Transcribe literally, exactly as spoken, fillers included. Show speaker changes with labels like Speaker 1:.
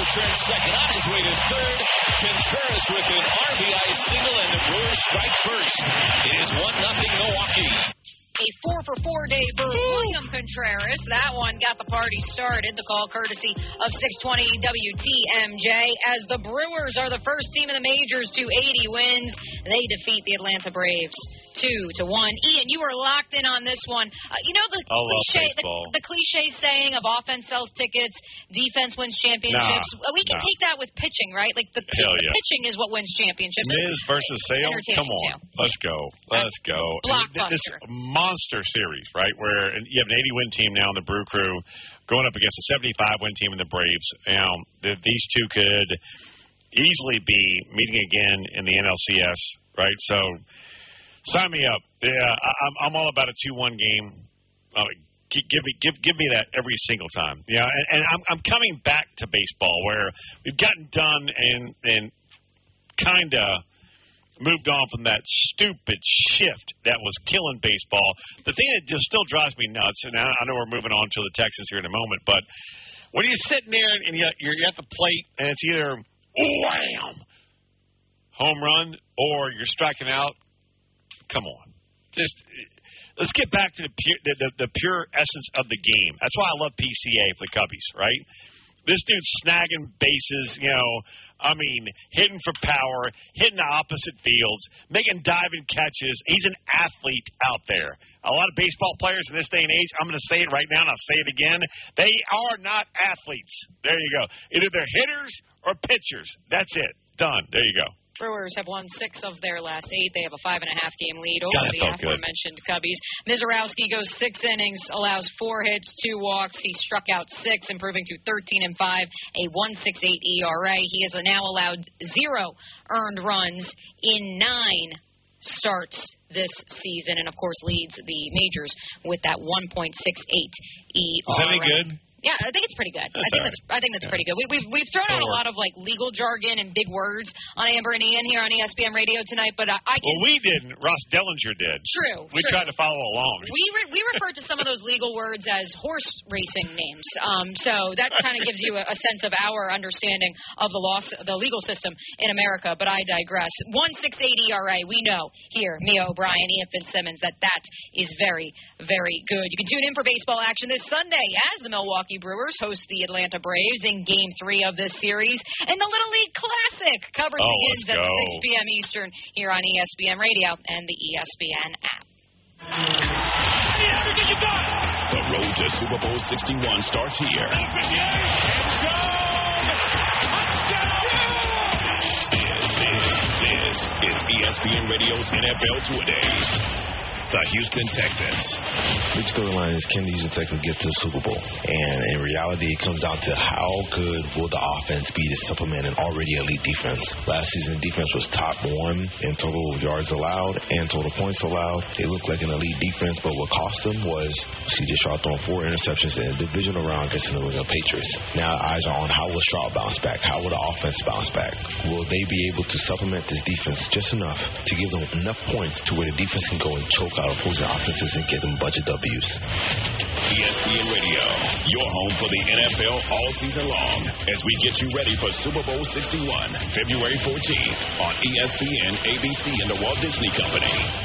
Speaker 1: turns second on his way to third. Contreras with an R B I single, and the Brewers strike first. It is one nothing Milwaukee.
Speaker 2: A four for four day for William Contreras. That one got the party started. The call courtesy of six twenty W T M J. As the Brewers are the first team in the majors to eighty wins, they defeat the Atlanta Braves two to one. Ian, you were locked in on this one. Uh, you know the cliche, the, the cliche saying of offense sells tickets, defense wins championships.
Speaker 3: Nah,
Speaker 2: we can
Speaker 3: nah.
Speaker 2: take that with pitching, right? Like the, the,
Speaker 3: yeah.
Speaker 2: the pitching is what wins championships.
Speaker 3: Miz versus Sale. Come on,
Speaker 2: too.
Speaker 3: let's go, let's go.
Speaker 2: Blockbuster.
Speaker 3: This monster series, right? Where you have an eighty win team now in the Brew Crew going up against a seventy-five win team in the Braves. Now, the, these two could easily be meeting again in the N L C S, right? So. Sign me up. Yeah, I, I'm I'm all about a two one game. Uh, give, give me give give me that every single time. Yeah, and, and I'm I'm coming back to baseball where we've gotten done and and kind of moved on from that stupid shift that was killing baseball. The thing that just still drives me nuts, and I, I know we're moving on to the Texans here in a moment, but when you're sitting there and you're you're at the plate and it's either wham, home run, or you're striking out. Come on, just let's get back to the pure, the, the, the pure essence of the game. That's why I love P C A for the Cubbies, right? This dude's snagging bases, you know. I mean, hitting for power, hitting the opposite fields, making diving catches. He's an athlete out there. A lot of baseball players in this day and age, I'm going to say it right now and I'll say it again, they are not athletes. There you go. Either they're hitters or pitchers. That's it. Done. There you go.
Speaker 2: Brewers have won six of their last eight. They have a five and a half game lead over
Speaker 3: God,
Speaker 2: the aforementioned Cubbies. Mizorowski goes six innings, allows four hits, two walks. He struck out six, improving to thirteen and five, a one point six eight E R A. He has now allowed zero earned runs in nine starts this season, and of course leads the majors with that one point six eight E R A.
Speaker 3: Is that any good?
Speaker 2: Yeah, I think it's pretty good.
Speaker 3: That's
Speaker 2: I think
Speaker 3: right.
Speaker 2: that's I think that's
Speaker 3: yeah.
Speaker 2: pretty good. We, we've we've thrown out a lot of like legal jargon and big words on Amber and Ian here on E S P N Radio tonight, but I, I can.
Speaker 3: Well, we didn't. Ross Dellinger did.
Speaker 2: True.
Speaker 3: We
Speaker 2: true.
Speaker 3: tried to follow along.
Speaker 2: We re- we refer to some of those legal words as horse racing names. Um, so that kind of gives you a, a sense of our understanding of the law, the legal system in America. But I digress. one point six eight E R A. We know here, Mia O'Brien, Ian Fitzsimmons, that that is very very good. You can tune in for baseball action this Sunday as the Milwaukee Brewers host the Atlanta Braves in Game Three of this series, and the Little League Classic coverage
Speaker 3: oh,
Speaker 2: begins at
Speaker 3: go.
Speaker 2: six p.m. Eastern here on E S P N Radio and the E S P N app.
Speaker 4: The road to Super Bowl sixty-one starts here. This is this is E S P N Radio's N F L Two-A-Days. The Houston Texans.
Speaker 5: Big storyline is, can the Houston Texans get to the Super Bowl? And in reality, it comes down to how good will the offense be to supplement an already elite defense. Last season, defense was top one in total yards allowed and total points allowed. They looked like an elite defense, but what cost them was C J Stroud throwing four interceptions in a divisional round against the New England Patriots. Now eyes are on how will Stroud bounce back? How will the offense bounce back? Will they be able to supplement this defense just enough to give them enough points to where the defense can go and choke out opposing offenses and get them a bunch of W's?
Speaker 4: E S P N Radio, your home for the N F L all season long, as we get you ready for Super Bowl sixty-one, February fourteenth on E S P N, A B C, and the Walt Disney Company.